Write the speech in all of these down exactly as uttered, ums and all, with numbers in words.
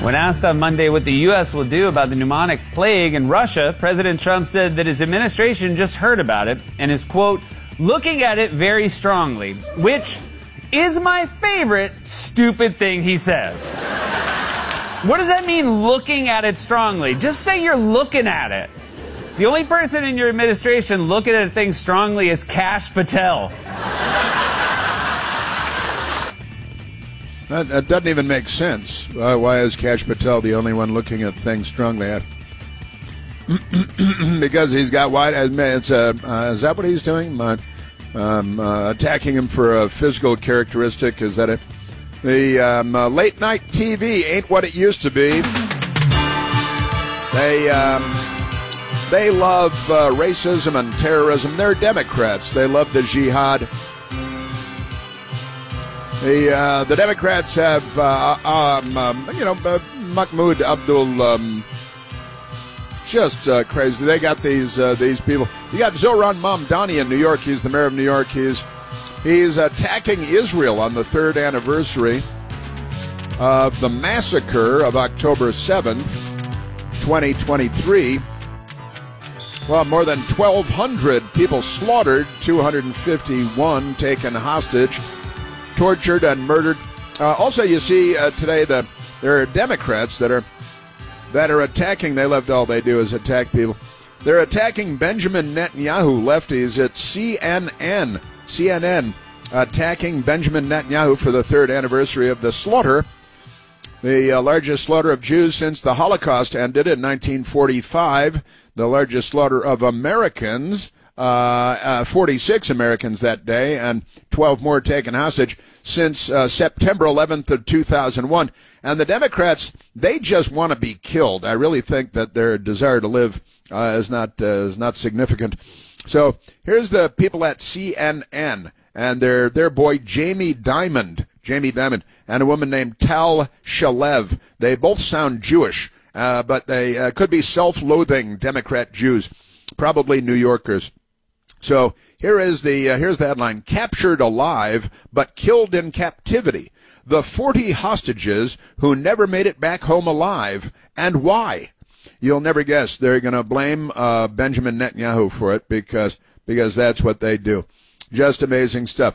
When asked on Monday what the U S will do about the pneumonic plague in Russia, President Trump said that his administration just heard about it and is, quote, looking at it very strongly, which is my favorite stupid thing he says. What does that mean, looking at it strongly? Just say you're looking at it. The only person in your administration looking at things strongly is Kash Patel. That, that doesn't even make sense. Uh, why is Kash Patel the only one looking at things strongly? Because he's got wide. It's uh, uh, is that what he's doing? Uh, um, uh, attacking him for a physical characteristic? Is that it? The um, uh, late night T V ain't what it used to be. They um, they love uh, racism and terrorism. They're Democrats. They love the jihad. The uh, the Democrats have, uh, um, um, you know, uh, Mahmoud Abdul, um, just uh, crazy. They got these uh, these people. You got Zohran Mamdani in New York. He's the mayor of New York. He's he's attacking Israel on the third anniversary of the massacre of October seventh, twenty twenty-three. Well, more than twelve hundred people slaughtered, two hundred fifty-one taken hostage, tortured and murdered. Uh, also, you see uh, today that there are Democrats that are that are attacking. They left all they do is attack people. They're attacking Benjamin Netanyahu. Lefties at C N N, C N N attacking Benjamin Netanyahu for the third anniversary of the slaughter, the uh, largest slaughter of Jews since the Holocaust ended in nineteen forty-five. The largest slaughter of Americans. Uh, uh, forty-six Americans that day, and twelve more taken hostage since uh, September eleventh of two thousand one. And the Democrats, they just want to be killed. I really think that their desire to live uh, is not uh, is not significant. So here's the people at C N N and their their boy Jamie Dimon, Jamie Dimon, and a woman named Tal Shalev. They both sound Jewish, uh, but they uh, could be self-loathing Democrat Jews, probably New Yorkers. So here is the uh, here's the headline: captured alive but killed in captivity. The forty hostages who never made it back home alive, and why? You'll never guess. They're going to blame uh, Benjamin Netanyahu for it because because that's what they do. Just amazing stuff.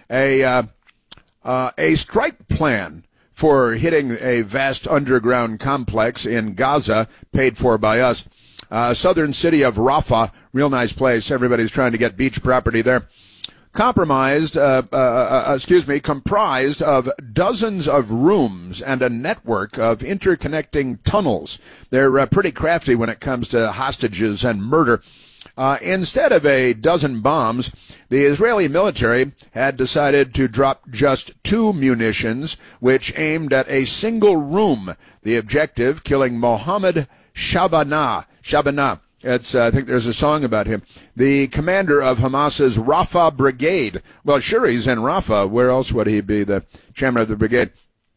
A uh, uh, a strike plan for hitting a vast underground complex in Gaza, paid for by us. Uh, southern city of Rafah, real nice place. Everybody's trying to get beach property there. Compromised, uh, uh, uh, excuse me, comprised of dozens of rooms and a network of interconnecting tunnels. They're uh, pretty crafty when it comes to hostages and murder. Uh, instead of a dozen bombs, the Israeli military had decided to drop just two munitions, which aimed at a single room. The objective, killing Mohammed Shabana. Shabana. It's, uh, I think there's a song about him. The commander of Hamas's Rafah Brigade. Well, sure, he's in Rafah. Where else would he be, the chairman of the brigade?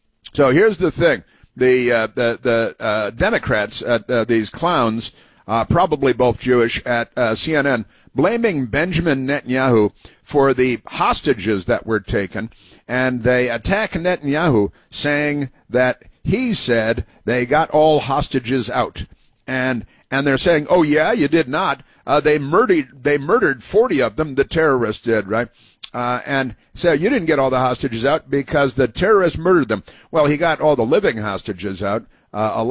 So here's the thing. The, uh, the, the, uh, Democrats, at, uh, these clowns, uh, probably both Jewish, at, uh, C N N, blaming Benjamin Netanyahu for the hostages that were taken. And they attack Netanyahu, saying that he said they got all hostages out. And and they're saying, oh, yeah, you did not. Uh, they murdered they murdered forty of them, the terrorists did, right? Uh, and so you didn't get all the hostages out because the terrorists murdered them. Well, he got all the living hostages out. Uh,